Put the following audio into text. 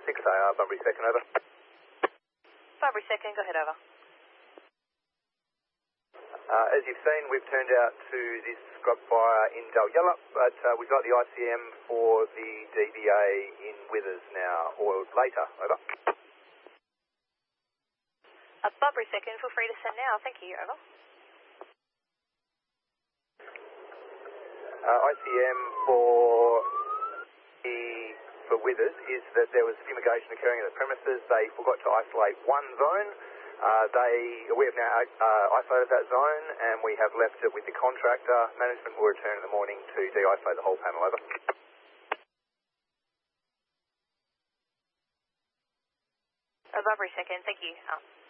6AR, Bunbury second, over. Bunbury second, go ahead, over. As you've seen, we've turned out to this scrub fire in Dalyella, but we've got the ICM for the DBA in Withers now, or later, over. Bunbury second, feel free to send now, thank you, over. ICM for Withers is that there was fumigation occurring at the premises. They forgot to isolate one zone. We have now isolated that zone, and we have left it with the contractor. Management will return in the morning to de-isolate the whole panel, over. Bunbury second, thank you.